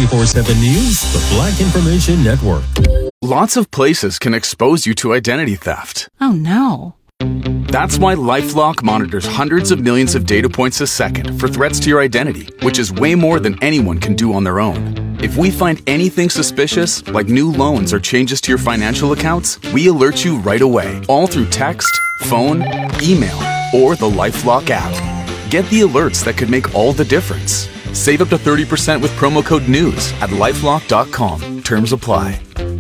24/7 News, the Black Information Network. Lots of places can expose you to identity theft. Oh no. That's why LifeLock monitors hundreds of millions of data points a second for threats to your identity, which is way more than anyone can do on their own. If we find anything suspicious, like new loans or changes to your financial accounts, we alert you right away, all through text, phone, email, or the LifeLock app. Get the alerts that could make all the difference. Save up to 30% with promo code NEWS at lifelock.com. Terms apply.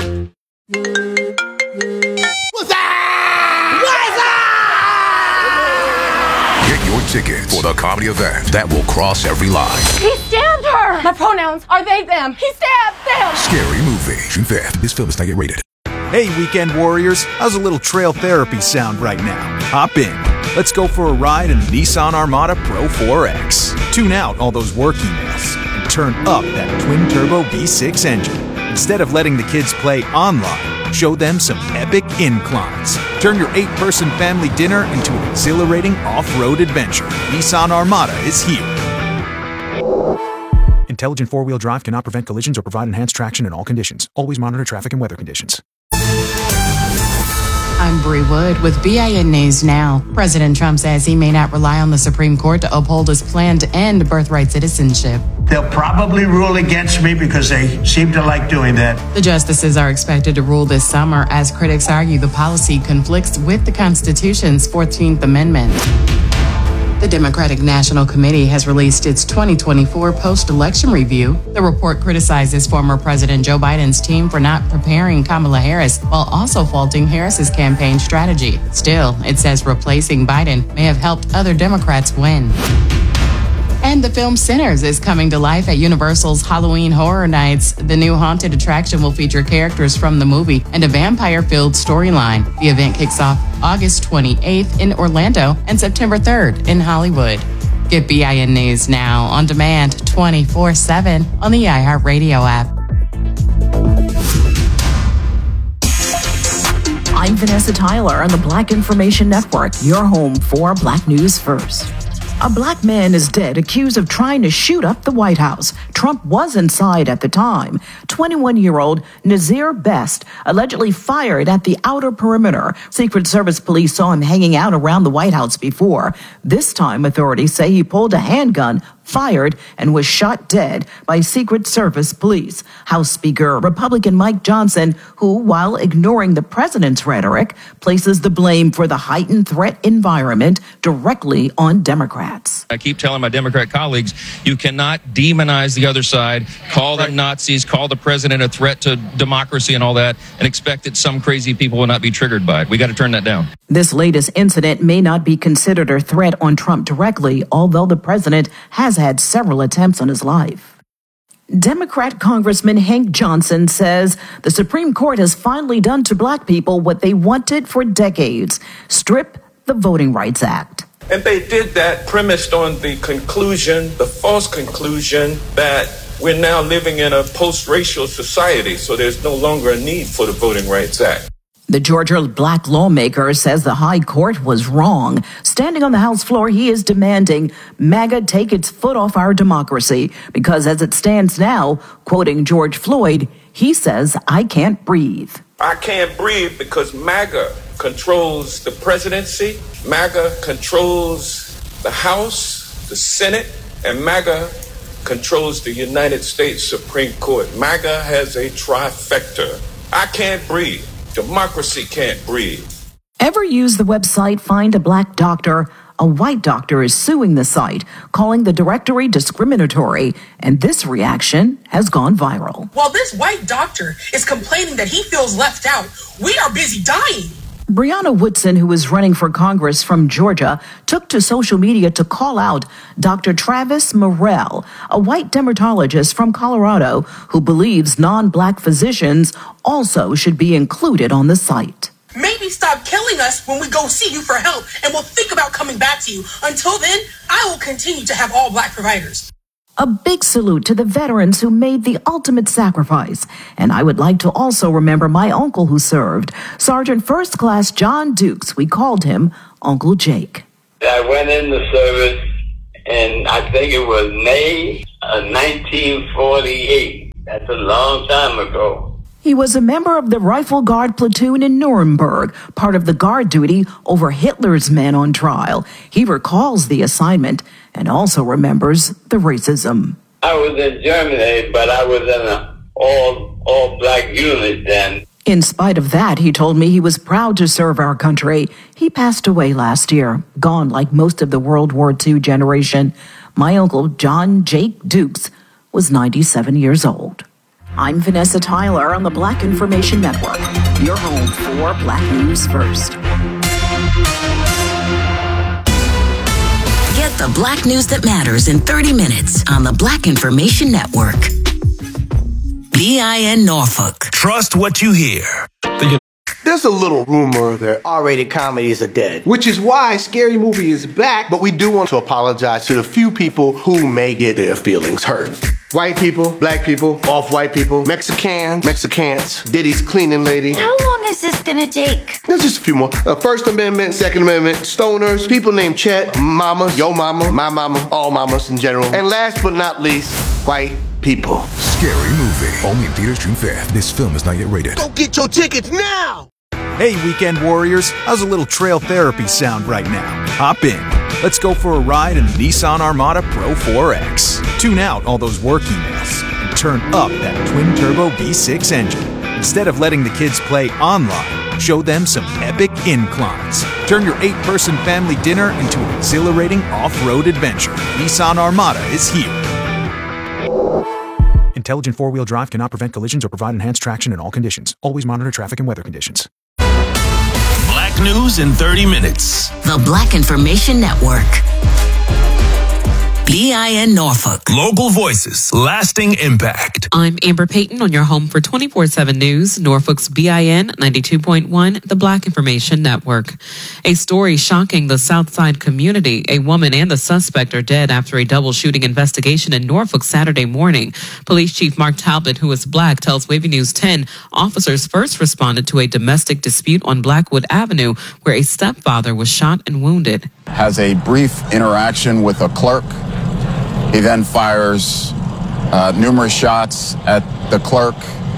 Tickets for the comedy event that will cross every line. He stabbed her! My pronouns are they, them. He stabbed them! Scary Movie, June 5th. This film is not yet rated. Hey, weekend warriors. How's a little trail therapy sound right now? Hop in. Let's go for a ride in the Nissan Armada Pro 4X. Tune out all those work emails and turn up that twin-turbo V6 engine. Instead of letting the kids play online, show them some epic inclines. Turn your 8-person family dinner into an exhilarating off-road adventure. Nissan Armada is here. Intelligent four-wheel drive cannot prevent collisions or provide enhanced traction in all conditions. Always monitor traffic and weather conditions. I'm Bree Wood with BIN News Now. President Trump says he may not rely on the Supreme Court to uphold his plan to end birthright citizenship. They'll probably rule against me because they seem to like doing that. The justices are expected to rule this summer as critics argue the policy conflicts with the Constitution's 14th Amendment. The Democratic National Committee has released its 2024 post-election review. The report criticizes former President Joe Biden's team for not preparing Kamala Harris while also faulting Harris's campaign strategy. Still, it says replacing Biden may have helped other Democrats win. And the film Sinners is coming to life at Universal's Halloween Horror Nights. The new haunted attraction will feature characters from the movie and a vampire-filled storyline. The event kicks off August 28th in Orlando and September 3rd in Hollywood. Get BIN News now on demand 24/7 on the iHeartRadio app. I'm Vanessa Tyler on the Black Information Network, your home for Black News First. A black man is dead accused of trying to shoot up the White House. Trump was inside at the time. 21-year-old Nazir Best allegedly fired at the outer perimeter. Secret Service police saw him hanging out around the White House before. This time, authorities say he pulled a handgun, fired, and was shot dead by Secret Service police. House Speaker Republican Mike Johnson, who, while ignoring the president's rhetoric, places the blame for the heightened threat environment directly on Democrats. I keep telling my Democrat colleagues, you cannot demonize the other side, call them Nazis, call the president a threat to democracy and all that, and expect that some crazy people will not be triggered by it. We got to turn that down. This latest incident may not be considered a threat on Trump directly, although the president has had several attempts on his life. Democrat Congressman Hank Johnson says the Supreme Court has finally done to black people what they wanted for decades: strip the Voting Rights Act. And they did that premised on the conclusion, the false conclusion, that we're now living in a post-racial society, so there's no longer a need for the Voting Rights Act. The Georgia black lawmaker says the high court was wrong. Standing on the House floor, he is demanding MAGA take its foot off our democracy because as it stands now, quoting George Floyd, he says, "I can't breathe." I can't breathe because MAGA controls the presidency, MAGA controls the House, the Senate, and MAGA controls the United States Supreme Court. MAGA has a trifecta. I can't breathe. Democracy can't breathe. Ever use the website Find a Black Doctor? A white doctor is suing the site, calling the directory discriminatory, and this reaction has gone viral. While this white doctor is complaining that he feels left out, we are busy dying. Brianna Woodson, who is running for Congress from Georgia, took to social media to call out Dr. Travis Morrell, a white dermatologist from Colorado who believes non-black physicians also should be included on the site. Maybe stop killing us when we go see you for help, and we'll think about coming back to you. Until then, I will continue to have all black providers. A big salute to the veterans who made the ultimate sacrifice. And I would like to also remember my uncle who served, Sergeant First Class John Dukes. We called him Uncle Jake. I went in the service, and I think it was May of 1948. That's a long time ago. He was a member of the Rifle Guard platoon in Nuremberg, part of the guard duty over Hitler's men on trial. He recalls the assignment and also remembers the racism. I was in Germany, but I was in an all-black unit then. In spite of that, he told me he was proud to serve our country. He passed away last year, gone like most of the World War II generation. My uncle, John Jake Dukes, was 97 years old. I'm Vanessa Tyler on the Black Information Network, your home for Black News First. Get the Black news that matters in 30 minutes on the Black Information Network. BIN Norfolk. Trust what you hear. There's a little rumor that R-rated comedies are dead, which is why Scary Movie is back, but we do want to apologize to the few people who may get their feelings hurt. White people, black people, off-white people, Mexicans, Diddy's cleaning lady. How long is this gonna take? There's just a few more. First Amendment, Second Amendment, stoners, people named Chet, mamas, yo mama, my mama, all mamas in general. And last but not least, white people. Scary Movie. Only in theaters June 5th. This film is not yet rated. Go get your tickets now! Hey, weekend warriors, how's a little trail therapy sound right now? Hop in. Let's go for a ride in the Nissan Armada Pro 4X. Tune out all those work emails and turn up that twin-turbo V6 engine. Instead of letting the kids play online, show them some epic inclines. Turn your 8-person family dinner into an exhilarating off-road adventure. Nissan Armada is here. Intelligent four-wheel drive cannot prevent collisions or provide enhanced traction in all conditions. Always monitor traffic and weather conditions. Black news in 30 minutes. The Black Information Network. BIN Norfolk. Local voices, lasting impact. I'm Amber Payton on your home for 24/7 News, Norfolk's BIN 92.1, the Black Information Network. A story shocking the Southside community. A woman and the suspect are dead after a double shooting investigation in Norfolk Saturday morning. Police Chief Mark Talbot, who is black, tells Wavy News 10 officers first responded to a domestic dispute on Blackwood Avenue where a stepfather was shot and wounded. Has a brief interaction with a clerk. He then fires numerous shots at the clerk.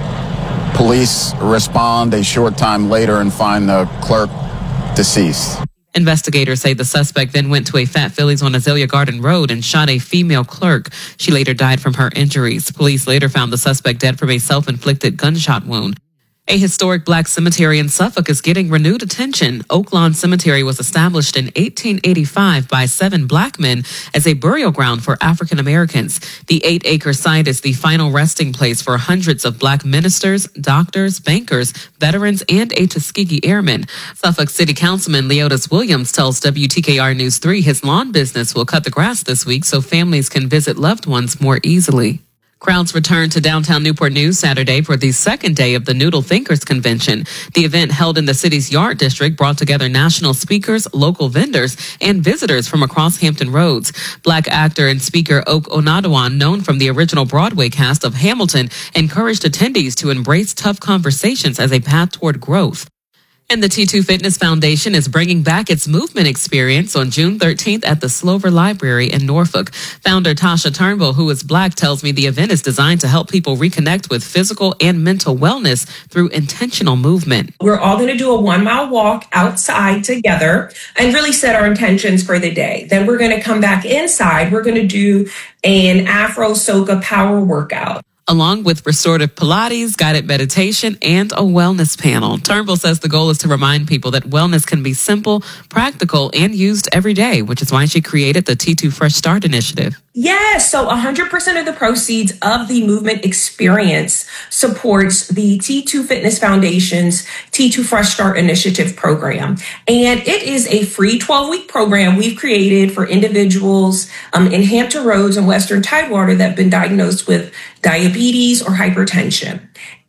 Police respond a short time later and find the clerk deceased. Investigators say the suspect then went to a Fat Phillies on Azalea Garden Road and shot a female clerk. She later died from her injuries. Police later found the suspect dead from a self-inflicted gunshot wound. A historic black cemetery in Suffolk is getting renewed attention. Oaklawn Cemetery was established in 1885 by 7 black men as a burial ground for African Americans. The 8-acre site is the final resting place for hundreds of black ministers, doctors, bankers, veterans, and a Tuskegee Airmen. Suffolk City Councilman Leotis Williams tells WTKR News 3 his lawn business will cut the grass this week so families can visit loved ones more easily. Crowds returned to downtown Newport News Saturday for the second day of the Noodle Thinkers Convention. The event held in the city's Yard District brought together national speakers, local vendors, and visitors from across Hampton Roads. Black actor and speaker Oak Onadowan, known from the original Broadway cast of Hamilton, encouraged attendees to embrace tough conversations as a path toward growth. And the T2 Fitness Foundation is bringing back its movement experience on June 13th at the Slover Library in Norfolk. Founder Tasha Turnbull, who is black, tells me the event is designed to help people reconnect with physical and mental wellness through intentional movement. We're all going to do a 1-mile walk outside together and really set our intentions for the day. Then we're going to come back inside. We're going to do an Afro Soca power workout, along with restorative Pilates, guided meditation, and a wellness panel. Turnbull says the goal is to remind people that wellness can be simple, practical, and used every day, which is why she created the T2 Fresh Start initiative. Yes, so 100% of the proceeds of the movement experience supports the T2 Fitness Foundation's T2 Fresh Start Initiative program. And it is a free 12-week program we've created for individuals in Hampton Roads and Western Tidewater that have been diagnosed with diabetes or hypertension.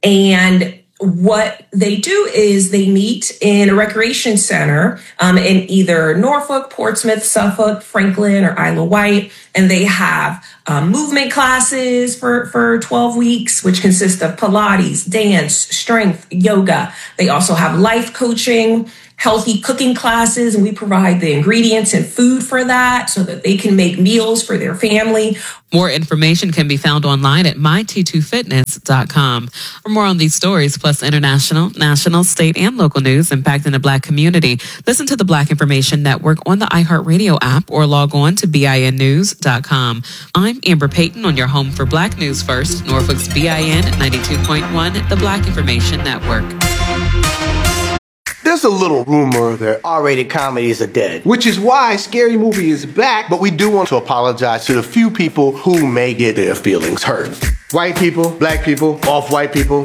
And what they do is they meet in a recreation center in either Norfolk, Portsmouth, Suffolk, Franklin, or Isle of Wight. And they have movement classes for 12 weeks, which consist of Pilates, dance, strength, yoga. They also have life coaching healthy cooking classes, and we provide the ingredients and food for that so that they can make meals for their family. More information can be found online at myt2fitness.com. For more on these stories, plus international, national, state, and local news impacting the Black community, listen to the Black Information Network on the iHeartRadio app or log on to BINnews.com. I'm Amber Payton on your home for Black News First, Norfolk's BIN 92.1, the Black Information Network. There's a little rumor that R-rated comedies are dead, which is why Scary Movie is back, but we do want to apologize to the few people who may get their feelings hurt. White people, black people, off-white people,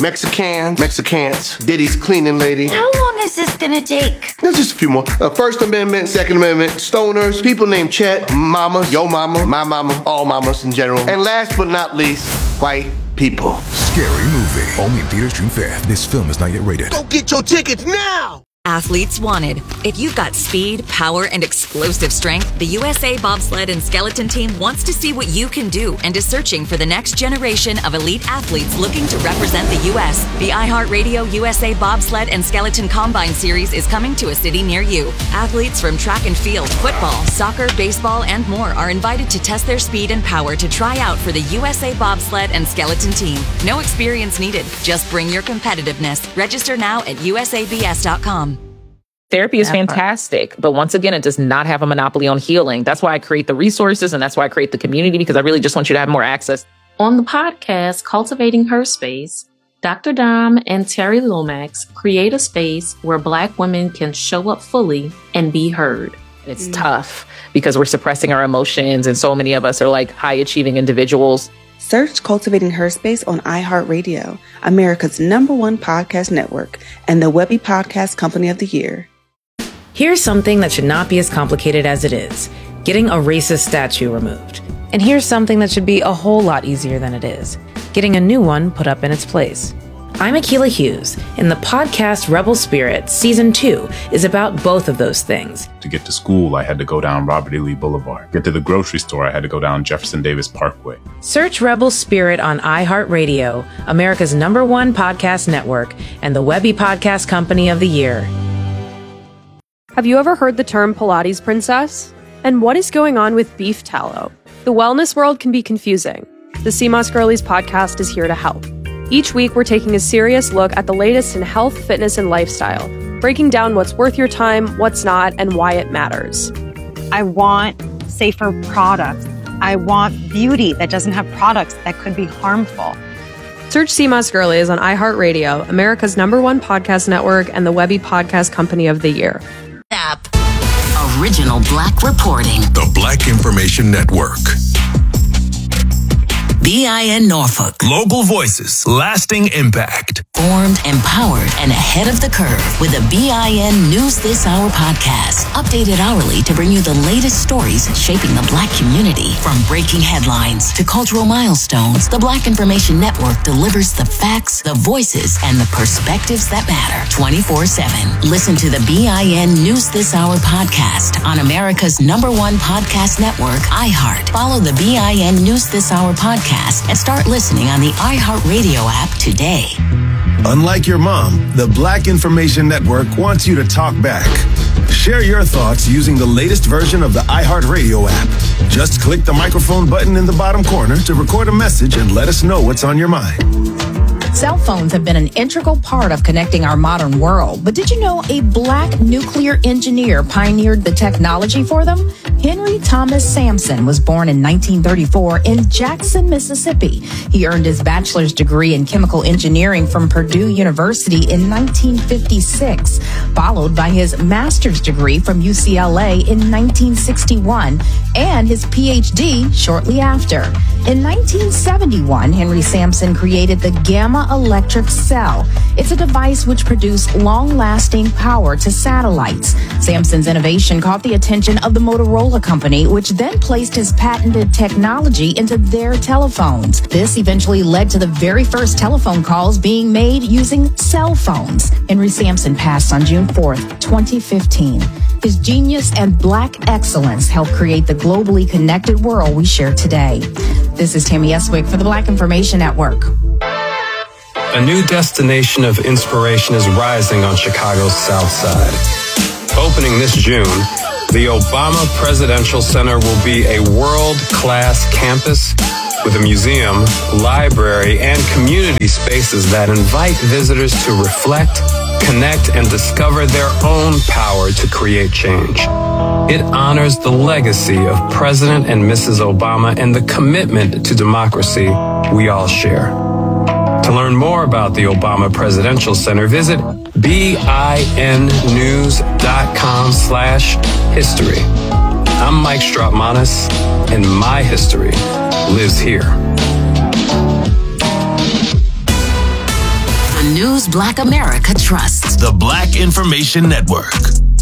Mexicans, Diddy's cleaning lady. How long is this gonna take? There's just a few more. First Amendment, Second Amendment, stoners, people named Chet, mamas, yo mama, my mama, all mamas in general. And last but not least, white people. Scary Movie. Only in theaters June 5th. This film is not yet rated. Go get your tickets now! Athletes wanted. If you've got speed, power, and explosive strength, the USA Bobsled and Skeleton Team wants to see what you can do and is searching for the next generation of elite athletes looking to represent the U.S. The iHeartRadio USA Bobsled and Skeleton Combine Series is coming to a city near you. Athletes from track and field, football, soccer, baseball, and more are invited to test their speed and power to try out for the USA Bobsled and Skeleton Team. No experience needed. Just bring your competitiveness. Register now at usabs.com. Therapy is fantastic, but once again, it does not have a monopoly on healing. That's why I create the resources and that's why I create the community, because I really just want you to have more access. On the podcast, Cultivating Her Space, Dr. Dom and Terry Lomax create a space where Black women can show up fully and be heard. It's tough because we're suppressing our emotions, and so many of us are like high-achieving individuals. Search Cultivating Her Space on iHeartRadio, America's #1 podcast network, and the Webby Podcast Company of the Year. Here's something that should not be as complicated as it is: getting a racist statue removed. And here's something that should be a whole lot easier than it is: getting a new one put up in its place. I'm Akilah Hughes, and the podcast Rebel Spirit Season 2 is about both of those things. To get to school, I had to go down Robert E. Lee Boulevard. Get to the grocery store, I had to go down Jefferson Davis Parkway. Search Rebel Spirit on iHeartRadio, America's #1 podcast network, and the Webby Podcast Company of the Year. Have you ever heard the term Pilates princess? And what is going on with beef tallow? The wellness world can be confusing. The CMOS Girlies podcast is here to help. Each week, we're taking a serious look at the latest in health, fitness, and lifestyle, breaking down what's worth your time, what's not, and why it matters. I want safer products. I want beauty that doesn't have products that could be harmful. Search CMOS Girlies on iHeartRadio, America's #1 podcast network, and the Webby Podcast Company of the Year. App. Original Black reporting. The Black Information Network. BIN Norfolk. Local voices, lasting impact. Formed, empowered, and ahead of the curve with a BIN News This Hour podcast. Updated hourly to bring you the latest stories shaping the Black community. From breaking headlines to cultural milestones, the Black Information Network delivers the facts, the voices, and the perspectives that matter 24/7. Listen to the BIN News This Hour podcast on America's #1 podcast network, iHeart. Follow the BIN News This Hour podcast and start listening on the iHeartRadio app today. Unlike your mom, the Black Information Network wants you to talk back. Share your thoughts using the latest version of the iHeartRadio app. Just click the microphone button in the bottom corner to record a message and let us know what's on your mind. Cell phones have been an integral part of connecting our modern world. But did you know a Black nuclear engineer pioneered the technology for them? Henry Thomas Sampson was born in 1934 in Jackson, Mississippi. He earned his bachelor's degree in chemical engineering from Purdue University in 1956, followed by his master's degree from UCLA in 1961 and his PhD shortly after. In 1971, Henry Sampson created the Gamma Electric Cell. It's a device which produced long-lasting power to satellites. Sampson's innovation caught the attention of the Motorola Company, which then placed his patented technology into their telephones. This eventually led to the very first telephone calls being made using cell phones. Henry Sampson passed on June 4th, 2015. His genius and Black excellence helped create the globally connected world we share today. This is Tammy Eswick for the Black Information Network. A new destination of inspiration is rising on Chicago's South Side. Opening this June, the Obama Presidential Center will be a world-class campus with a museum, library, and community spaces that invite visitors to reflect, connect, and discover their own power to create change. It honors the legacy of President and Mrs. Obama and the commitment to democracy we all share. To learn more about the Obama Presidential Center, visit BINnews.com/history. I'm Mike Strautmanis, and my history lives here. The news Black America trusts. The Black Information Network.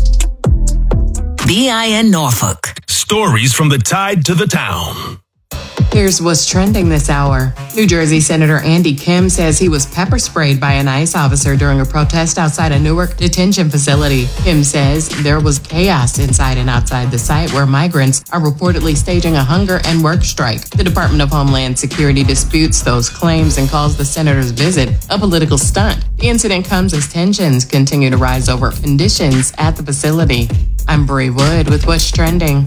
BIN Norfolk. Stories from the tide to the town. Here's what's trending this hour. New Jersey Senator Andy Kim says he was pepper sprayed by an ICE officer during a protest outside a Newark detention facility. Kim says there was chaos inside and outside the site where migrants are reportedly staging a hunger and work strike. The Department of Homeland Security disputes those claims and calls the senator's visit a political stunt. The incident comes as tensions continue to rise over conditions at the facility. I'm Bree Wood with What's Trending.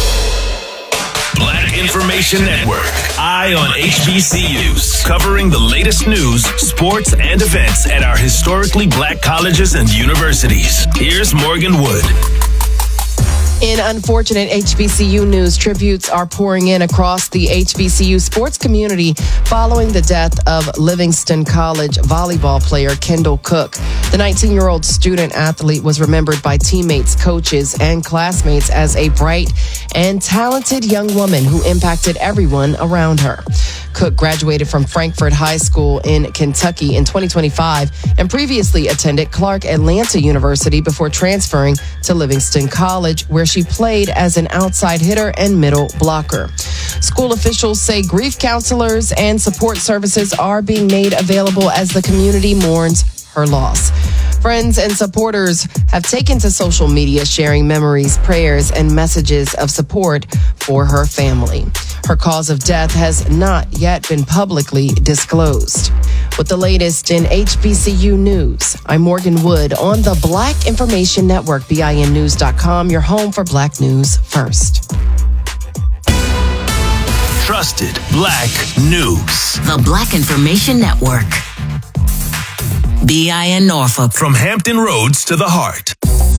Black Information Network. Eye on HBCUs. Covering the latest news, sports, and events at our historically black colleges and universities. Here's Morgan Wood. In unfortunate HBCU news, tributes are pouring in across the HBCU sports community following the death of Livingston College volleyball player Kendall Cook. The 19-year-old student athlete was remembered by teammates, coaches, and classmates as a bright and talented young woman who impacted everyone around her. Cook graduated from Frankfort High School in Kentucky in 2025 and previously attended Clark Atlanta University before transferring to Livingston College, where she played as an outside hitter and middle blocker. School officials say grief counselors and support services are being made available as the community mourns her loss. Friends and supporters have taken to social media sharing memories, prayers, and messages of support for her family. Her cause of death has not yet been publicly disclosed. With the latest in HBCU news, I'm Morgan Wood on the Black Information Network, BINnews.com, your home for Black news first. Trusted Black News. The Black Information Network. BIN Norfolk. From Hampton Roads to the heart.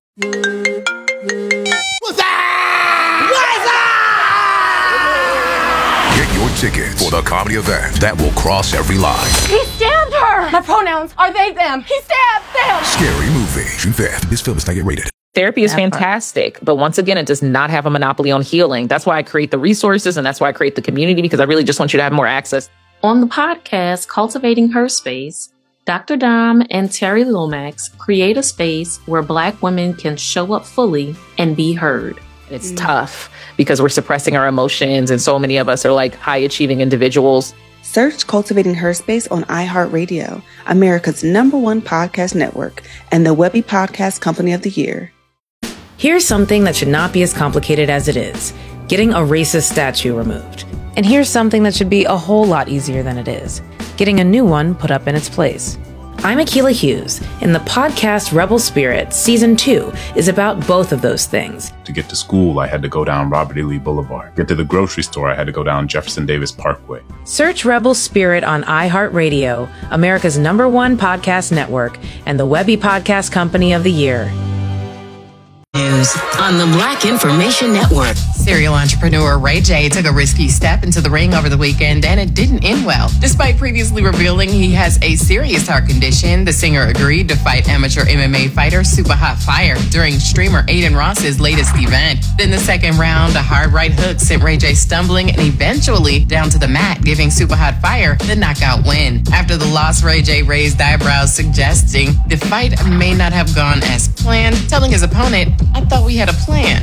Get your tickets for the comedy event that will cross every line. He stabbed her! My pronouns are they, them. He stabbed them! Scary Movie. June 5th. This film is not yet rated. Therapy is fantastic, but once again, it does not have a monopoly on healing. That's why I create the resources and that's why I create the community, because I really just want you to have more access. On the podcast, Cultivating Her Space, Dr. Dom and Terry Lomax create a space where Black women can show up fully and be heard. It's tough because we're suppressing our emotions, and so many of us are like high-achieving individuals. Search Cultivating Her Space on iHeartRadio, America's #1 podcast network, and the Webby Podcast Company of the Year. Here's something that should not be as complicated as it is: getting a racist statue removed. And here's something that should be a whole lot easier than it is: getting a new one put up in its place. I'm Akilah Hughes, and the podcast Rebel Spirit Season 2 is about both of those things. To get to school, I had to go down Robert E. Lee Boulevard. Get to the grocery store, I had to go down Jefferson Davis Parkway. Search Rebel Spirit on iHeartRadio, America's #1 podcast network, and the Webby Podcast Company of the Year. News on the Black Information Network. Serial entrepreneur Ray J took a risky step into the ring over the weekend, and it didn't end well. Despite previously revealing he has a serious heart condition, the singer agreed to fight amateur MMA fighter Super Hot Fire during streamer Aiden Ross's latest event. Then the second round, a hard right hook sent Ray J stumbling and eventually down to the mat, giving Super Hot Fire the knockout win. After the loss, Ray J raised eyebrows, suggesting the fight may not have gone as planned, telling his opponent, "I thought we had a plan."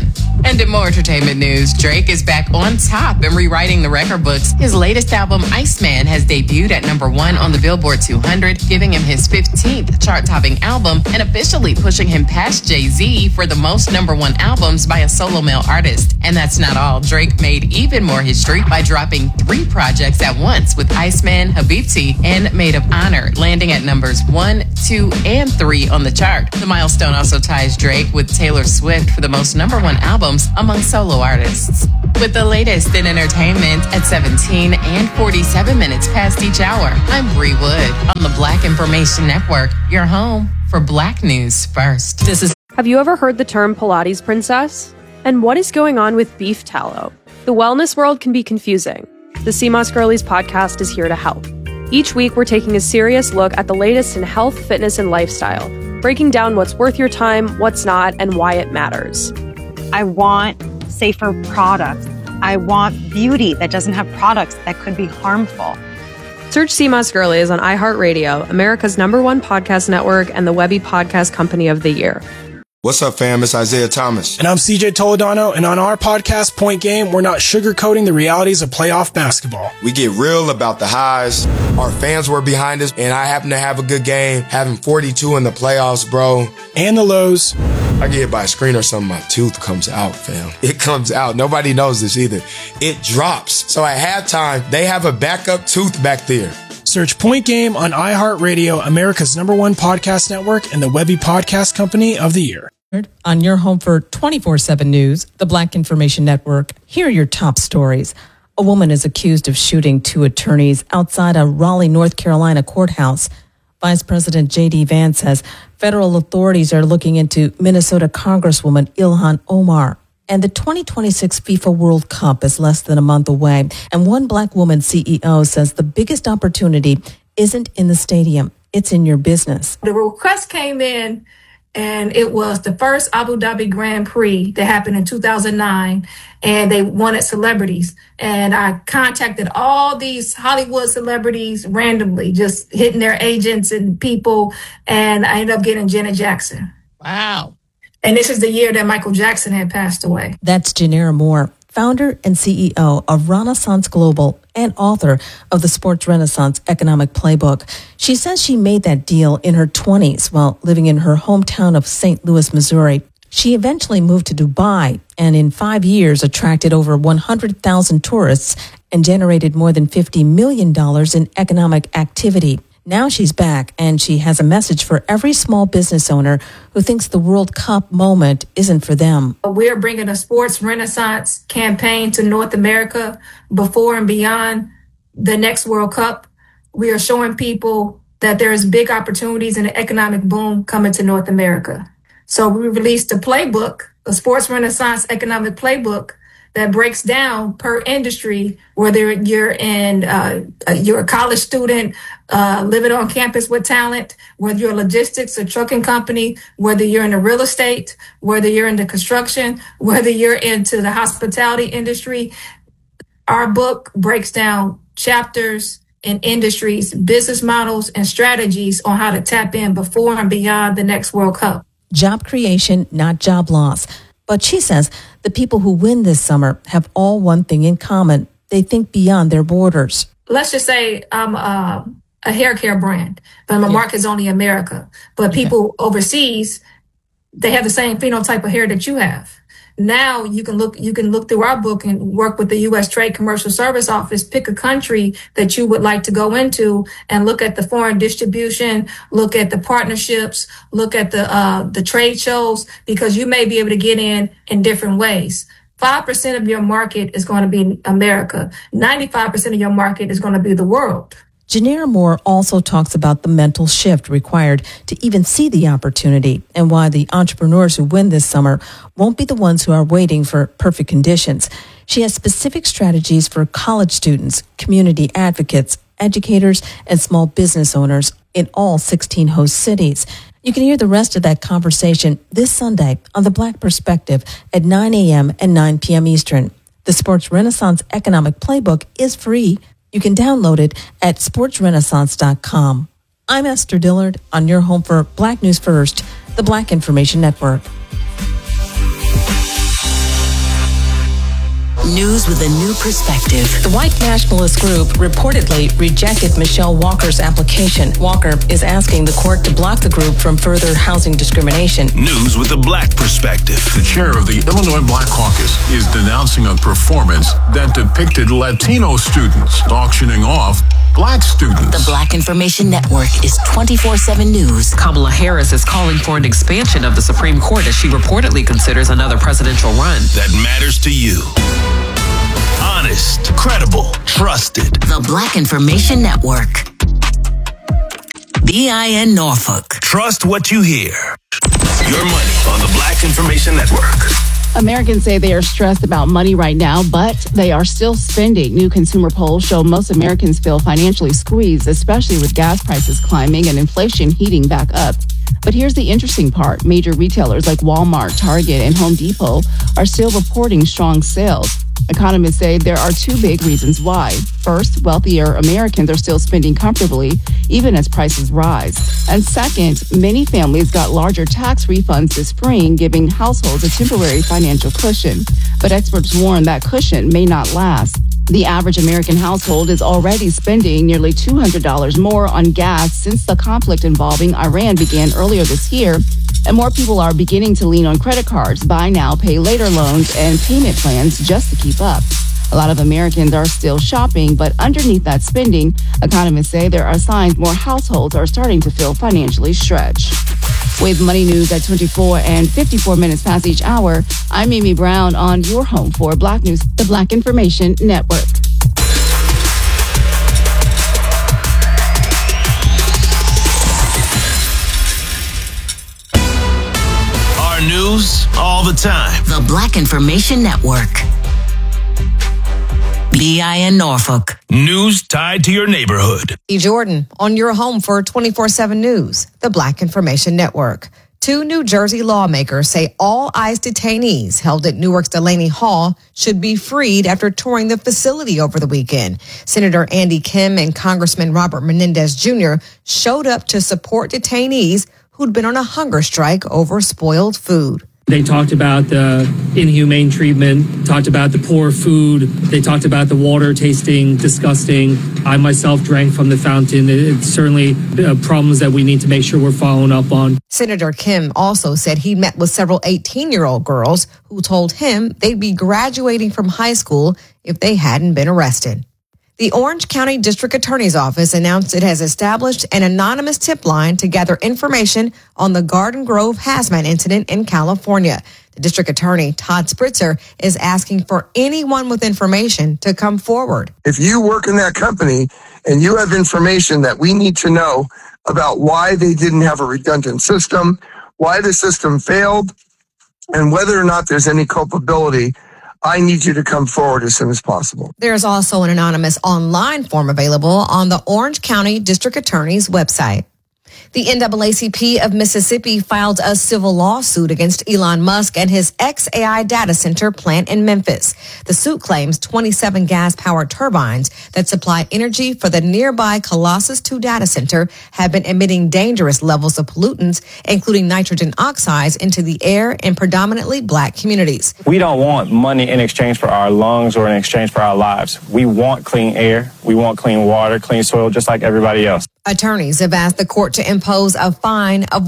And in more entertainment news, Drake is back on top and rewriting the record books. His latest album, Iceman, has debuted at number 1 on the Billboard 200, giving him his 15th chart-topping album and officially pushing him past Jay-Z for the most number 1 albums by a solo male artist. And that's not all. Drake made even more history by dropping 3 projects at once with Iceman, Habibti, and Maid of Honor, landing at numbers 1, 2, and 3 on the chart. The milestone also ties Drake with Taylor Swift for the most number 1 albums among solo artists. With the latest in entertainment at 17 and 47 minutes past each hour, I'm Bree Wood on the Black Information Network, your home for Black News First. Have you ever heard the term Pilates princess? And what is going on with beef tallow? The wellness world can be confusing. The CMOS Girlies podcast is here to help. Each week, we're taking a serious look at the latest in health, fitness, and lifestyle, breaking down what's worth your time, what's not, and why it matters. I want safer products. I want beauty that doesn't have products that could be harmful. Search CMOS Girlies on iHeartRadio, America's #1 podcast network and the Webby Podcast Company of the Year. What's up, fam? It's Isaiah Thomas. And I'm CJ Toledano, and on our podcast, Point Game, we're not sugarcoating the realities of playoff basketball. We get real about the highs. Our fans were behind us, and I happen to have a good game, having 42 in the playoffs, bro. And the lows. I get hit by a screen or something, my tooth comes out, fam. It comes out. Nobody knows this either. It drops. So at halftime, they have a backup tooth back there. Search Point Game on iHeartRadio, America's #1 podcast network, and the Webby Podcast Company of the Year. On your home for 24/7 News, the Black Information Network, here are your top stories. A woman is accused of shooting 2 attorneys outside a Raleigh, North Carolina courthouse. Vice President J.D. Vance says federal authorities are looking into Minnesota Congresswoman Ilhan Omar. And the 2026 FIFA World Cup is less than a month away. And one Black woman CEO says the biggest opportunity isn't in the stadium, it's in your business. The request came in, and it was the first Abu Dhabi Grand Prix that happened in 2009, and they wanted celebrities. And I contacted all these Hollywood celebrities randomly, just hitting their agents and people, and I ended up getting Janet Jackson. Wow. And this is the year that Michael Jackson had passed away. That's Janera Moore, founder and CEO of Renaissance Global and author of the Sports Renaissance Economic Playbook. She says she made that deal in her 20s while living in her hometown of St. Louis, Missouri. She eventually moved to Dubai and in 5 years attracted over 100,000 tourists and generated more than $50 million in economic activity. Now she's back, and she has a message for every small business owner who thinks the World Cup moment isn't for them. We're bringing a sports renaissance campaign to North America before and beyond the next World Cup. We are showing people that there's big opportunities and an economic boom coming to North America. So we released a playbook, a sports renaissance economic playbook, that breaks down per industry, whether you're you're a college student living on campus with talent, whether you're a logistics or trucking company, whether you're in the real estate, whether you're into construction, whether you're into the hospitality industry. Our book breaks down chapters in industries, business models, and strategies on how to tap in before and beyond the next World Cup. Job creation, not job loss. But she says the people who win this summer have all one thing in common. They think beyond their borders. Let's just say I'm a hair care brand, but my market is only America. But people overseas, they have the same phenotype of hair that you have. Now you can look through our book and work with the U.S. Trade Commercial Service Office, pick a country that you would like to go into and look at the foreign distribution, look at the partnerships, look at the trade shows, because you may be able to get in different ways. 5% of your market is going to be America. 95% of your market is going to be the world. Janera Moore also talks about the mental shift required to even see the opportunity and why the entrepreneurs who win this summer won't be the ones who are waiting for perfect conditions. She has specific strategies for college students, community advocates, educators, and small business owners in all 16 host cities. You can hear the rest of that conversation this Sunday on The Black Perspective at 9 a.m. and 9 p.m. Eastern. The Sports Renaissance Economic Playbook is free. You can download it at sportsrenaissance.com. I'm Esther Dillard on your home for Black News First, the Black Information Network. News with a new perspective. The white nationalist group reportedly rejected Michelle Walker's application. Walker is asking the court to block the group from further housing discrimination. News with a black perspective. The chair of the Illinois Black Caucus is denouncing a performance that depicted Latino students auctioning off black students. The Black Information Network is 24/7 news. Kamala Harris is calling for an expansion of the Supreme Court as she reportedly considers another presidential run. That matters to you. Honest, credible, trusted. The Black Information Network. BIN Norfolk. Trust what you hear. Your money on the Black Information Network. Americans say they are stressed about money right now, but they are still spending. New consumer polls show most Americans feel financially squeezed, especially with gas prices climbing and inflation heating back up. But here's the interesting part. Major retailers like Walmart, Target, and Home Depot are still reporting strong sales. Economists say there are two big reasons why. First, wealthier Americans are still spending comfortably, even as prices rise. And second, many families got larger tax refunds this spring, giving households a temporary financial cushion. But experts warn that cushion may not last. The average American household is already spending nearly $200 more on gas since the conflict involving Iran began earlier this year. And more people are beginning to lean on credit cards, buy now, pay later loans, and payment plans just to keep up. A lot of Americans are still shopping, but underneath that spending, economists say there are signs more households are starting to feel financially stretched. With money news at 24 and 54 minutes past each hour, I'm Amy Brown on your home for Black News, the Black Information Network. News all the time. The Black Information Network. BIN Norfolk. News tied to your neighborhood. Jordan on your home for 24/7 News, the Black Information Network. Two New Jersey lawmakers say all ICE detainees held at Newark's Delaney Hall should be freed after touring the facility over the weekend. Senator Andy Kim and Congressman Robert Menendez Jr. showed up to support detainees who'd been on a hunger strike over spoiled food. They talked about the inhumane treatment, talked about the poor food. They talked about the water tasting disgusting. I myself drank from the fountain. It's certainly problems that we need to make sure we're following up on. Senator Kim also said he met with several 18-year-old girls who told him they'd be graduating from high school if they hadn't been arrested. The Orange County District Attorney's Office announced it has established an anonymous tip line to gather information on the Garden Grove hazmat incident in California. The District Attorney, Todd Spritzer, is asking for anyone with information to come forward. If you work in that company and you have information that we need to know about why they didn't have a redundant system, why the system failed, and whether or not there's any culpability, I need you to come forward as soon as possible. There's also an anonymous online form available on the Orange County District Attorney's website. The NAACP of Mississippi filed a civil lawsuit against Elon Musk and his xAI data center plant in Memphis. The suit claims 27 gas-powered turbines that supply energy for the nearby Colossus II data center have been emitting dangerous levels of pollutants, including nitrogen oxides, into the air in predominantly black communities. We don't want money in exchange for our lungs or in exchange for our lives. We want clean air. We want clean water, clean soil, just like everybody else. Attorneys have asked the court to impose a fine of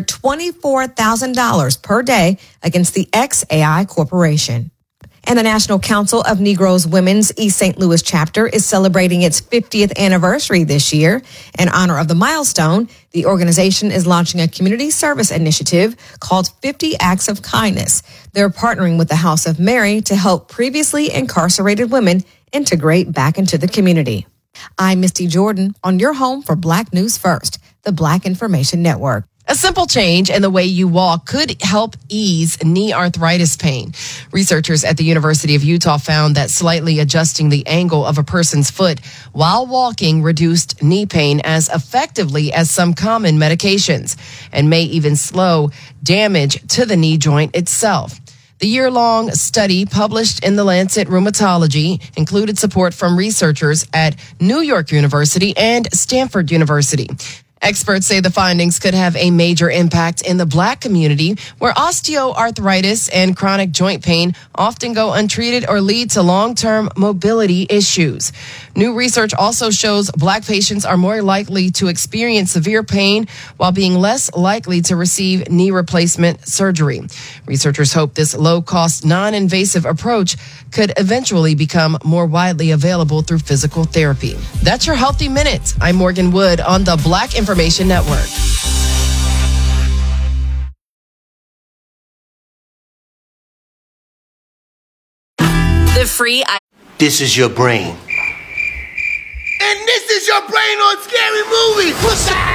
$124,000 per day against the xAI Corporation. And the National Council of Negroes Women's East St. Louis chapter is celebrating its 50th anniversary this year. In honor of the milestone, the organization is launching a community service initiative called 50 Acts of Kindness. They're partnering with the House of Mary to help previously incarcerated women integrate back into the community. I'm Misty Jordan on your home for Black News First, the Black Information Network. A simple change in the way you walk could help ease knee arthritis pain. Researchers at the University of Utah found that slightly adjusting the angle of a person's foot while walking reduced knee pain as effectively as some common medications and may even slow damage to the knee joint itself. The year-long study published in the Lancet Rheumatology included support from researchers at New York University and Stanford University. Experts say the findings could have a major impact in the Black community, where osteoarthritis and chronic joint pain often go untreated or lead to long-term mobility issues. New research also shows Black patients are more likely to experience severe pain while being less likely to receive knee replacement surgery. Researchers hope this low-cost, non-invasive approach could eventually become more widely available through physical therapy. That's your Healthy Minute. I'm Morgan Wood on the Black Information Network. The free. This is your brain. And this is your brain on Scary Movie. What's up?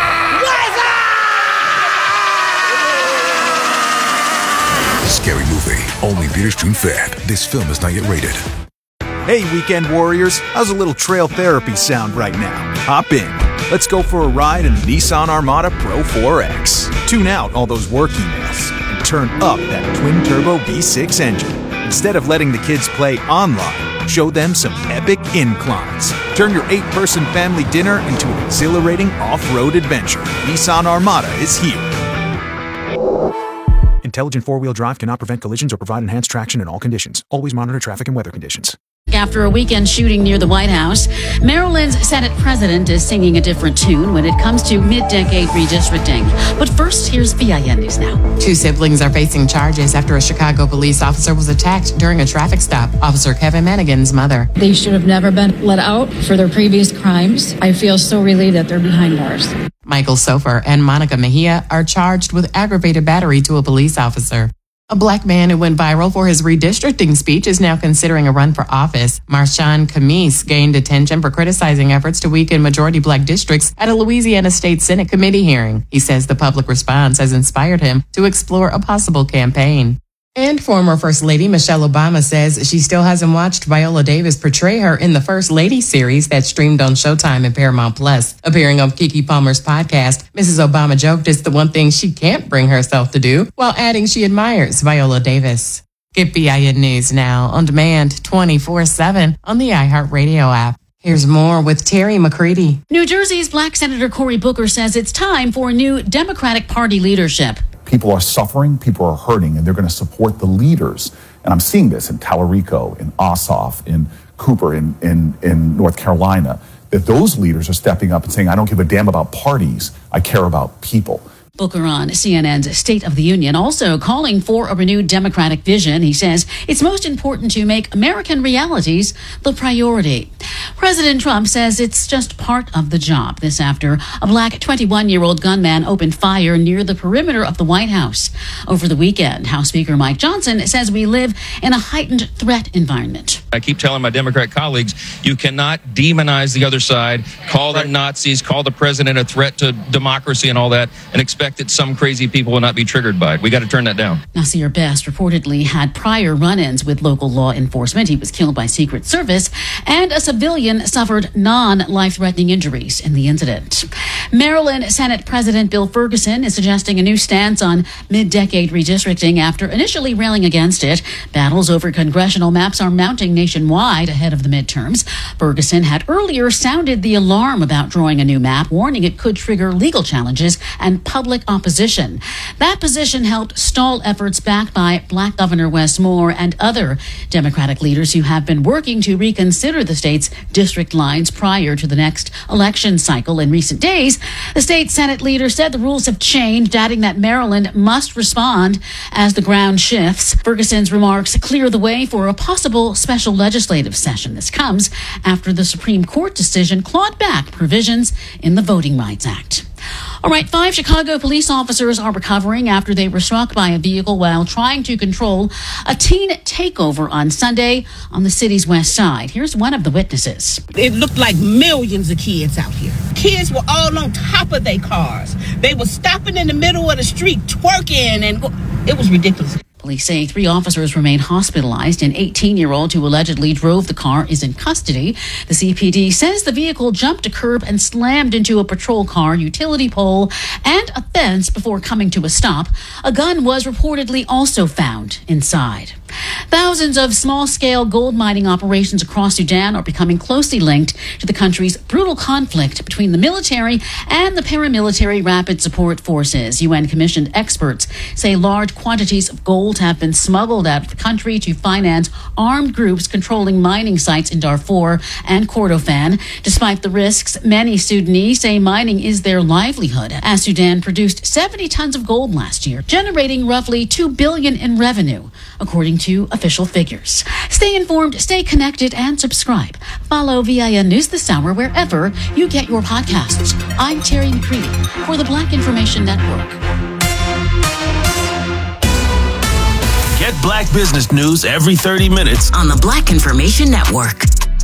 Scary Movie. Only theaters June 5th. This film is not yet rated. Hey, weekend warriors. How's a little trail therapy sound right now? Hop in. Let's go for a ride in the Nissan Armada Pro 4X. Tune out all those work emails and turn up that twin-turbo V6 engine. Instead of letting the kids play online, show them some epic inclines. Turn your 8-person family dinner into an exhilarating off-road adventure. Nissan Armada is here. Intelligent four-wheel drive cannot prevent collisions or provide enhanced traction in all conditions. Always monitor traffic and weather conditions. After a weekend shooting near the White House, Maryland's Senate president is singing a different tune when it comes to mid-decade redistricting. But first, here's BIN News Now. 2 siblings are facing charges after a Chicago police officer was attacked during a traffic stop. Officer Kevin Manigan's mother. They should have never been let out for their previous crimes. I feel so relieved that they're behind bars. Michael Sofer and Monica Mejia are charged with aggravated battery to a police officer. A Black man who went viral for his redistricting speech is now considering a run for office. Marshawn Khamis gained attention for criticizing efforts to weaken majority Black districts at a Louisiana State Senate committee hearing. He says the public response has inspired him to explore a possible campaign. And former First Lady Michelle Obama says she still hasn't watched Viola Davis portray her in the First Lady series that streamed on Showtime and Paramount Plus. Appearing on Keke Palmer's podcast, Mrs. Obama joked it's the one thing she can't bring herself to do, while adding she admires Viola Davis. Get BIN News Now on demand 24/7 on the iHeartRadio app. Here's more with Terry McCready. New Jersey's Black Senator Cory Booker says it's time for new Democratic Party leadership. People are suffering, people are hurting, and they're going to support the leaders. And I'm seeing this in Tallarico, in Ossoff, in Cooper, in North Carolina, that those leaders are stepping up and saying, I don't give a damn about parties, I care about people. Booker on CNN's State of the Union, also calling for a renewed Democratic vision. He says it's most important to make American realities the priority. President Trump says it's just part of the job. This after a Black 21-year-old gunman opened fire near the perimeter of the White House. Over the weekend, House Speaker Mike Johnson says we live in a heightened threat environment. I keep telling my Democrat colleagues, you cannot demonize the other side, call them Nazis, call the president a threat to democracy and all that, and expect that some crazy people will not be triggered by it. We got to turn that down. Nasir Best reportedly had prior run-ins with local law enforcement. He was killed by Secret Service, and a civilian suffered non-life-threatening injuries in the incident. Maryland Senate President Bill Ferguson is suggesting a new stance on mid-decade redistricting after initially railing against it. Battles over congressional maps are mounting nationwide ahead of the midterms. Ferguson had earlier sounded the alarm about drawing a new map, warning it could trigger legal challenges and public opposition. That position helped stall efforts backed by Black Governor Wes Moore and other Democratic leaders who have been working to reconsider the state's district lines prior to the next election cycle. In recent days, the state Senate leader said the rules have changed, adding that Maryland must respond as the ground shifts. Ferguson's remarks clear the way for a possible special legislative session. This comes after the Supreme Court decision clawed back provisions in the Voting Rights Act. All right, 5 Chicago police officers are recovering after they were struck by a vehicle while trying to control a teen takeover on Sunday on the city's west side. Here's one of the witnesses. It looked like millions of kids out here. Kids were all on top of their cars. They were stopping in the middle of the street, twerking, and it was ridiculous. Police say 3 officers remain hospitalized. An 18-year-old who allegedly drove the car is in custody. The CPD says the vehicle jumped a curb and slammed into a patrol car, utility pole, and a fence before coming to a stop. A gun was reportedly also found inside. Thousands of small-scale gold mining operations across Sudan are becoming closely linked to the country's brutal conflict between the military and the paramilitary rapid support forces. UN-commissioned experts say large quantities of gold have been smuggled out of the country to finance armed groups controlling mining sites in Darfur and Kordofan. Despite the risks, many Sudanese say mining is their livelihood, as Sudan produced 70 tons of gold last year, generating roughly $2 billion in revenue, according to official figures. Stay informed, stay connected, and subscribe. Follow VIN News This Hour wherever you get your podcasts. I'm Terry McCready for the Black Information Network. Get Black business news every 30 minutes on the Black Information Network.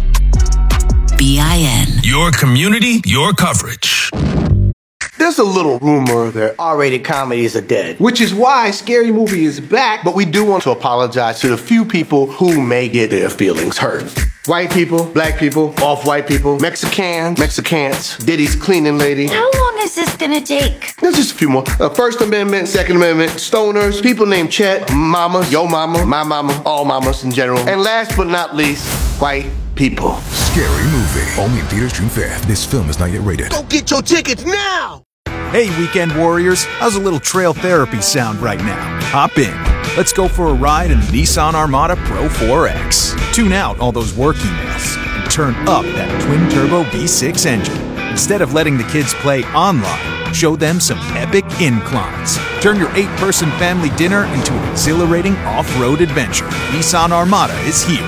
BIN. Your community, your coverage. There's a little rumor that R-rated comedies are dead, which is why Scary Movie is back, but we do want to apologize to the few people who may get their feelings hurt. White people, black people, off-white people, Mexicans, Diddy's cleaning lady. How long is this gonna take? There's just a few more. First Amendment, Second Amendment, stoners, people named Chet, mamas, yo mama, my mama, all mamas in general. And last but not least, white people. Scary Movie. Only in theaters June 5th. This film is not yet rated. Go get your tickets now! Hey, weekend warriors, how's a little trail therapy sound right now? Hop in. Let's go for a ride in the Nissan Armada Pro 4X. Tune out all those work emails and turn up that twin-turbo V6 engine. Instead of letting the kids play online, show them some epic inclines. Turn your 8-person family dinner into an exhilarating off-road adventure. Nissan Armada is here.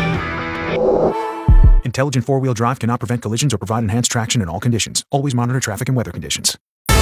Intelligent four-wheel drive cannot prevent collisions or provide enhanced traction in all conditions. Always monitor traffic and weather conditions.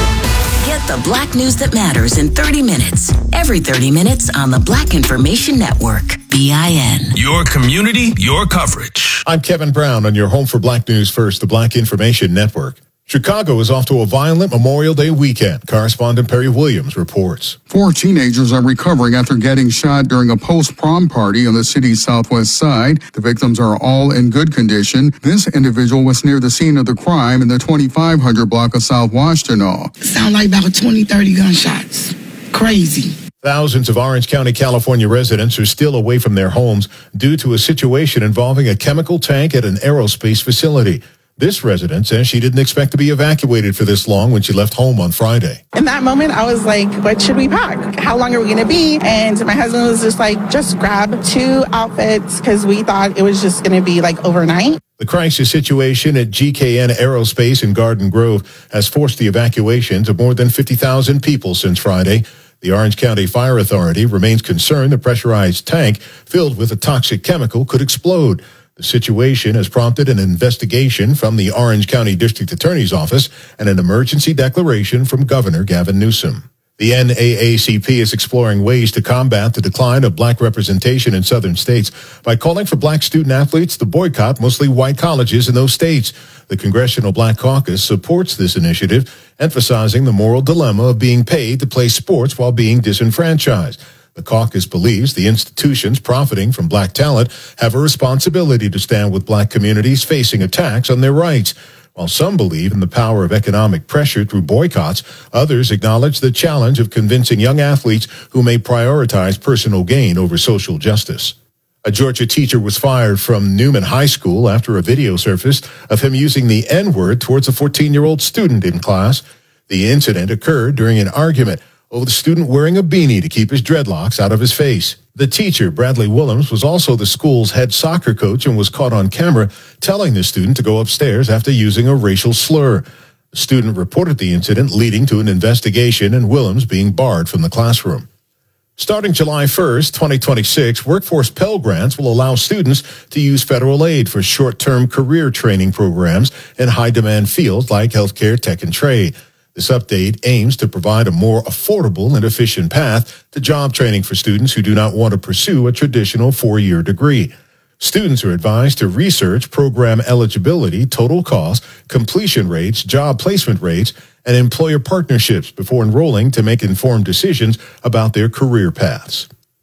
Get the Black news that matters in 30 minutes. Every 30 minutes on the Black Information Network. BIN. Your community, your coverage. I'm Kevin Brown on your home for Black News First, the Black Information Network. Chicago is off to a violent Memorial Day weekend. Correspondent Perry Williams reports. 4 teenagers are recovering after getting shot during a post-prom party on the city's southwest side. The victims are all in good condition. This individual was near the scene of the crime in the 2500 block of South Washtenaw. Sound like about 20, 30 gunshots. Crazy. Thousands of Orange County, California residents are still away from their homes due to a situation involving a chemical tank at an aerospace facility. This resident says she didn't expect to be evacuated for this long when she left home on Friday. In that moment, I was like, what should we pack? How long are we going to be? And my husband was just like, just grab 2 outfits because we thought it was just going to be like overnight. The crisis situation at GKN Aerospace in Garden Grove has forced the evacuations of more than 50,000 people since Friday. The Orange County Fire Authority remains concerned the pressurized tank filled with a toxic chemical could explode. The situation has prompted an investigation from the Orange County District Attorney's Office and an emergency declaration from Governor Gavin Newsom. The NAACP is exploring ways to combat the decline of black representation in southern states by calling for black student athletes to boycott mostly white colleges in those states. The Congressional Black Caucus supports this initiative, emphasizing the moral dilemma of being paid to play sports while being disenfranchised. The caucus believes the institutions profiting from black talent have a responsibility to stand with black communities facing attacks on their rights. While some believe in the power of economic pressure through boycotts, others acknowledge the challenge of convincing young athletes who may prioritize personal gain over social justice. A Georgia teacher was fired from Newman High School after a video surfaced of him using the N-word towards a 14-year-old student in class. The incident occurred during an argument over the student wearing a beanie to keep his dreadlocks out of his face. The teacher, Bradley Willems, was also the school's head soccer coach and was caught on camera telling the student to go upstairs after using a racial slur. The student reported the incident, leading to an investigation and Willems being barred from the classroom. Starting July 1st, 2026, Workforce Pell Grants will allow students to use federal aid for short-term career training programs in high-demand fields like healthcare, tech, and trade. This update aims to provide a more affordable and efficient path to job training for students who do not want to pursue a traditional 4-year degree. Students are advised to research program eligibility, total cost, completion rates, job placement rates, and employer partnerships before enrolling to make informed decisions about their career paths.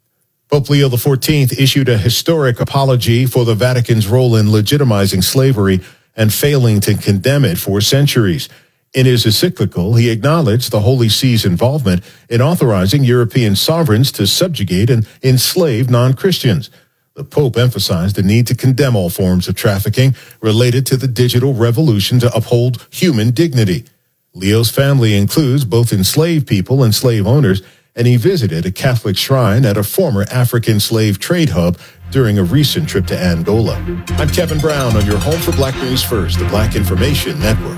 Pope Leo XIV issued a historic apology for the Vatican's role in legitimizing slavery and failing to condemn it for centuries. In his encyclical, he acknowledged the Holy See's involvement in authorizing European sovereigns to subjugate and enslave non-Christians. The Pope emphasized the need to condemn all forms of trafficking related to the digital revolution to uphold human dignity. Leo's family includes both enslaved people and slave owners, and he visited a Catholic shrine at a former African slave trade hub during a recent trip to Angola. I'm Kevin Brown on your home for Black News First, the Black Information Network.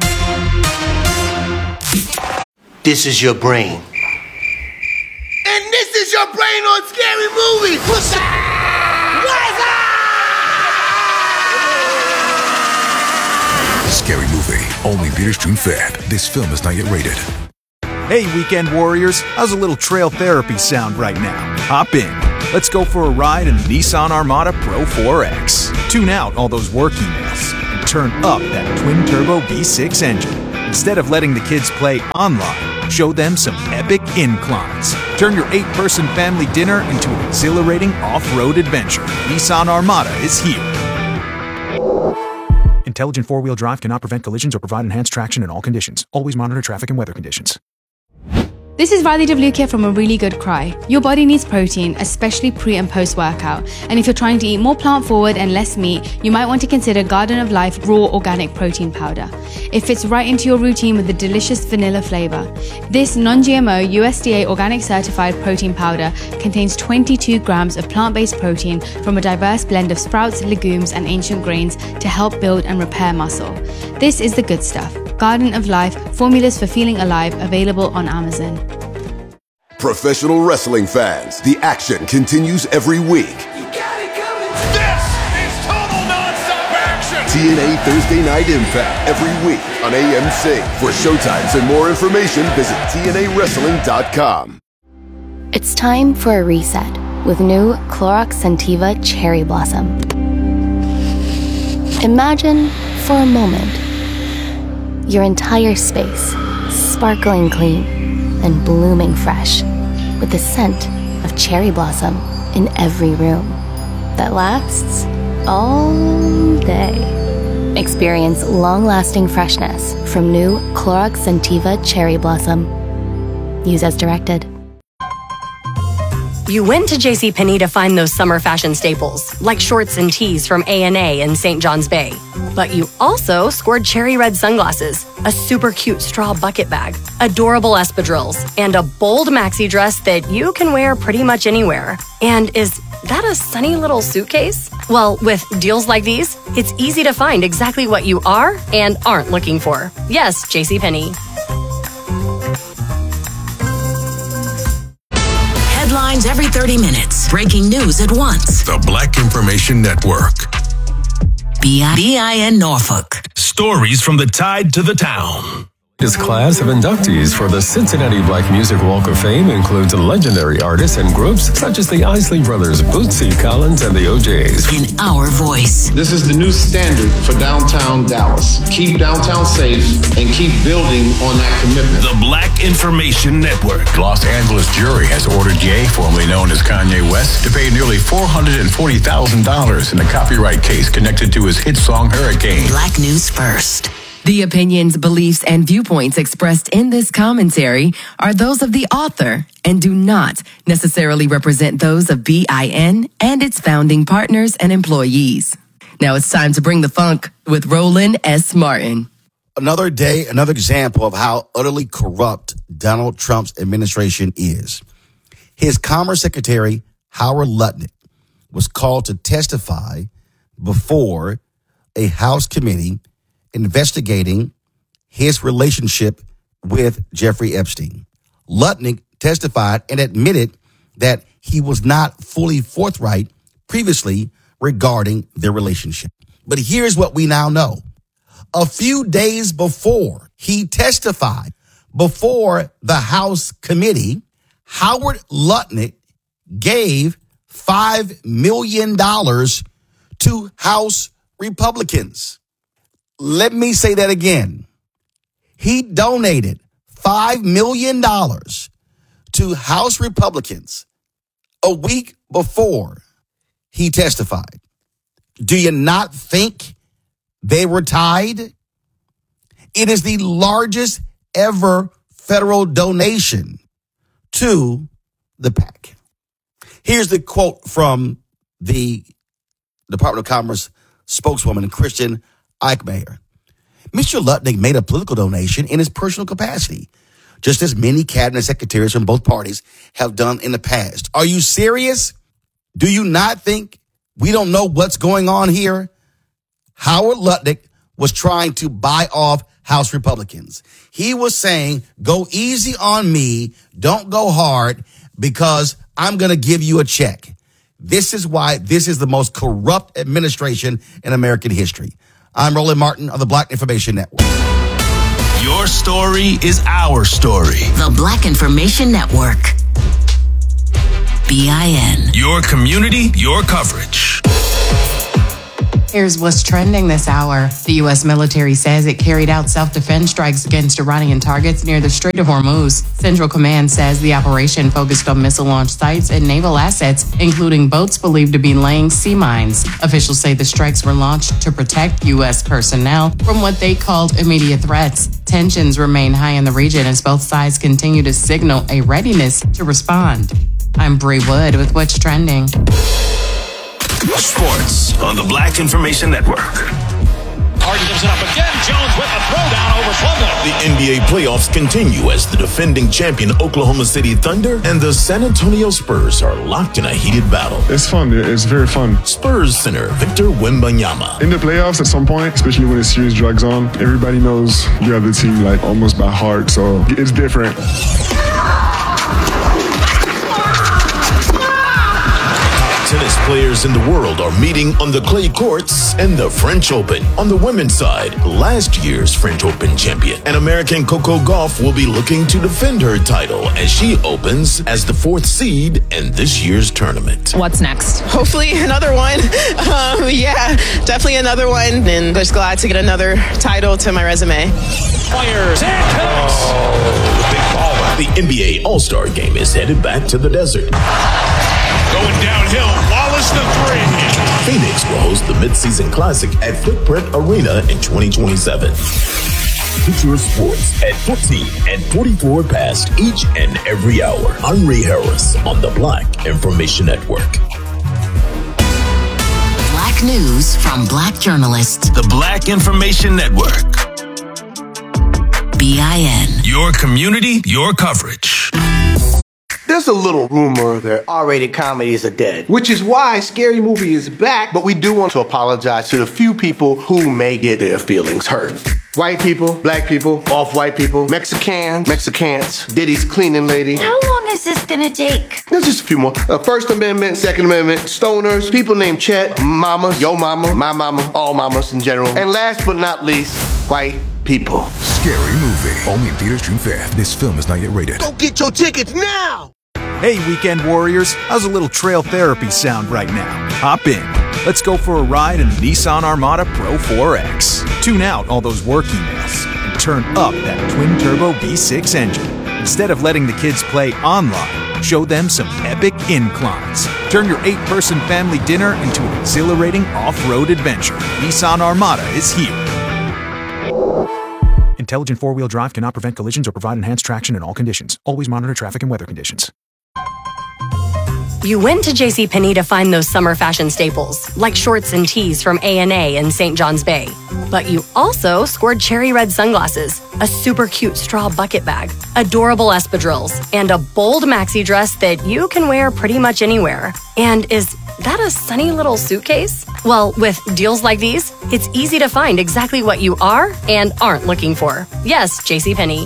This is your brain. And this is your brain on Scary Movie. What's up? Scary Movie, only Peterstone fed. This film is not yet rated. Hey, weekend warriors, how's a little trail therapy sound right now? Hop in. Let's go for a ride in the Nissan Armada Pro 4X. Tune out all those work emails and turn up that twin-turbo V6 engine. Instead of letting the kids play online, show them some epic inclines. Turn your 8-person family dinner into an exhilarating off-road adventure. Nissan Armada is here. Intelligent four-wheel drive cannot prevent collisions or provide enhanced traction in all conditions. Always monitor traffic and weather conditions. This is Riley Devlukia from A Really Good Cry. Your body needs protein, especially pre and post workout. And if you're trying to eat more plant forward and less meat, you might want to consider Garden of Life Raw Organic Protein Powder. It fits right into your routine with a delicious vanilla flavor. This non-GMO USDA organic certified protein powder contains 22 grams of plant-based protein from a diverse blend of sprouts, legumes, and ancient grains to help build and repair muscle. This is the good stuff. Garden of Life, formulas for feeling alive, available on Amazon. Professional wrestling fans, the action continues every week. This is total nonstop action. TNA Thursday Night Impact every week on AMC. For showtimes and more information, visit TNAWrestling.com. It's time for a reset with new Clorox Scentiva Cherry Blossom. Imagine for a moment your entire space sparkling clean and blooming fresh with the scent of cherry blossom in every room that lasts all day. Experience long-lasting freshness from new Clorox Scentiva Cherry Blossom. Use as directed. You went to JCPenney to find those summer fashion staples, like shorts and tees from A&A in St. John's Bay. But you also scored cherry red sunglasses, a super cute straw bucket bag, adorable espadrilles, and a bold maxi dress that you can wear pretty much anywhere. And is that a sunny little suitcase? Well, with deals like these, it's easy to find exactly what you are and aren't looking for. Yes, JCPenney. Headlines every 30 minutes. Breaking news at once. The Black Information Network. BIN Norfolk. Stories from the tide to the town. This class of inductees for the Cincinnati Black Music Walk of Fame includes legendary artists and groups such as the Isley Brothers, Bootsy Collins, and the OJs. In our voice. This is the new standard for downtown Dallas. Keep downtown safe and keep building on that commitment. The Black Information Network. Los Angeles jury has ordered Ye, formerly known as Kanye West, to pay nearly $440,000 in a copyright case connected to his hit song Hurricane. Black News First. The opinions, beliefs, and viewpoints expressed in this commentary are those of the author and do not necessarily represent those of BIN and its founding partners and employees. Now it's time to bring the funk with Roland S. Martin. Another day, another example of how utterly corrupt Donald Trump's administration is. His Commerce Secretary, Howard Lutnick, was called to testify before a House committee investigating his relationship with Jeffrey Epstein. Lutnick testified and admitted that he was not fully forthright previously regarding their relationship. But here's what we now know. A few days before he testified before the House committee, Howard Lutnick gave $5 million to House Republicans. Let me say that again. He donated $5 million to House Republicans a week before he testified. Do you not think they were tied? It is the largest ever federal donation to the PAC. Here's the quote from the Department of Commerce spokeswoman, Christian Eichmeyer. Mr. Lutnick made a political donation in his personal capacity, just as many cabinet secretaries from both parties have done in the past. Are you serious? Do you not think we don't know what's going on here? Howard Lutnick was trying to buy off House Republicans. He was saying, go easy on me, don't go hard, because I'm going to give you a check. This is why this is the most corrupt administration in American history. I'm Roland Martin of the Black Information Network. Your story is our story. The Black Information Network. BIN. Your community, your coverage. Here's what's trending this hour. The U.S. military says it carried out self-defense strikes against Iranian targets near the Strait of Hormuz. Central Command says the operation focused on missile launch sites and naval assets, including boats believed to be laying sea mines. Officials say the strikes were launched to protect U.S. personnel from what they called immediate threats. Tensions remain high in the region as both sides continue to signal a readiness to respond. I'm Bree Wood with What's Trending. Sports on the Black Information Network. Harden gives it up again. Jones with a throwdown over Plumlee. The NBA playoffs continue as the defending champion Oklahoma City Thunder and the San Antonio Spurs are locked in a heated battle. It's fun. It's very fun. Spurs center Victor Wembanyama. In the playoffs at some point, especially when the series drags on, everybody knows you have the team like almost by heart, so it's different. Tennis players in the world are meeting on the clay courts in the French Open. On the women's side, last year's French Open champion and American Coco Gauff will be looking to defend her title as she opens as the 4th seed in this year's tournament. What's next? Hopefully another one. Yeah, definitely another one. And just glad to get another title to my resume. Fires and connects. The big baller. The NBA All-Star Game is headed back to the desert. Going downhill, Wallace the three. Phoenix will host the Mid-Season Classic at Footprint Arena in 2027. Get your sports at 14 and 44 past each and every hour. I'm Ray Harris on the Black Information Network. Black news from Black journalists. The Black Information Network. BIN. Your community, your coverage. There's a little rumor that R-rated comedies are dead, which is why Scary Movie is back, but we do want to apologize to the few people who may get their feelings hurt. White people, black people, off-white people, Mexicans, Diddy's cleaning lady. How long is this gonna take? There's just a few more. First Amendment, Second Amendment, stoners, people named Chet, mamas, yo mama, my mama, all mamas in general. And last but not least, white people. Scary Movie. Only in theaters June 5th. This film is not yet rated. Go get your tickets now! Hey, weekend warriors, how's a little trail therapy sound right now? Hop in. Let's go for a ride in the Nissan Armada Pro 4X. Tune out all those work emails and turn up that twin-turbo V6 engine. Instead of letting the kids play online, show them some epic inclines. Turn your 8-person family dinner into an exhilarating off-road adventure. Nissan Armada is here. Intelligent four-wheel drive cannot prevent collisions or provide enhanced traction in all conditions. Always monitor traffic and weather conditions. You went to JCPenney to find those summer fashion staples, like shorts and tees from A&A and St. John's Bay. But you also scored cherry red sunglasses, a super cute straw bucket bag, adorable espadrilles, and a bold maxi dress that you can wear pretty much anywhere. And is that a sunny little suitcase? Well, with deals like these, it's easy to find exactly what you are and aren't looking for. Yes, JCPenney.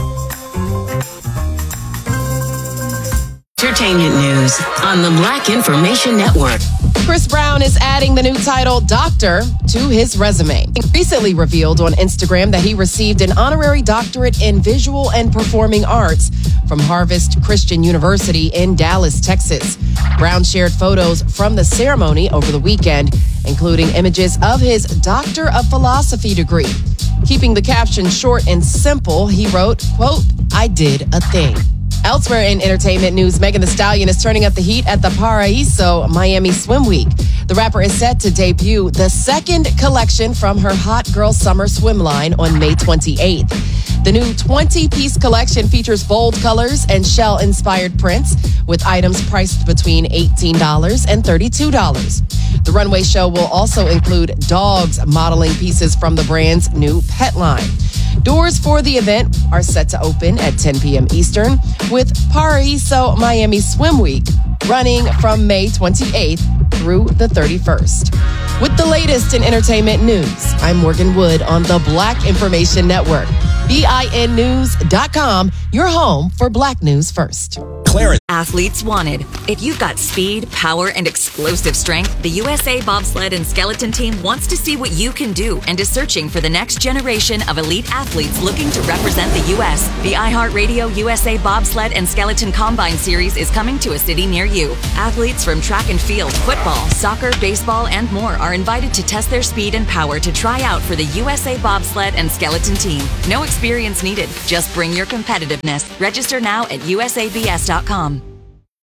Entertainment news on the Black Information Network. Chris Brown is adding the new title Doctor to his resume. He recently revealed on Instagram that he received an honorary doctorate in visual and performing arts from Harvest Christian University in Dallas, Texas. Brown shared photos from the ceremony over the weekend, including images of his Doctor of Philosophy degree. Keeping the caption short and simple, he wrote, quote, "I did a thing." Elsewhere in entertainment news, Megan Thee Stallion is turning up the heat at the Paraíso Miami Swim Week. The rapper is set to debut the second collection from her Hot Girl Summer swim line on May 28th. The new 20-piece collection features bold colors and shell-inspired prints, with items priced between $18 and $32. The runway show will also include dogs modeling pieces from the brand's new pet line. Doors for the event are set to open at 10 p.m. Eastern, with Paraíso Miami Swim Week running from May 28th through the 31st. With the latest in entertainment news, I'm Morgan Wood on the Black Information Network. BINnews.com, your home for Black News First. Clarence. Athletes wanted. If you've got speed, power, and explosive strength, the USA Bobsled and Skeleton Team wants to see what you can do and is searching for the next generation of elite athletes looking to represent the U.S. The iHeartRadio USA Bobsled and Skeleton Combine Series is coming to a city near you. Athletes from track and field, football, soccer, baseball, and more are invited to test their speed and power to try out for the USA Bobsled and Skeleton Team. No experience needed. Just bring your competitiveness. Register now at usabs.com.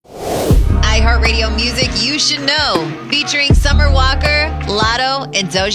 iHeartRadio music you should know, featuring Summer Walker, Lotto, and Doja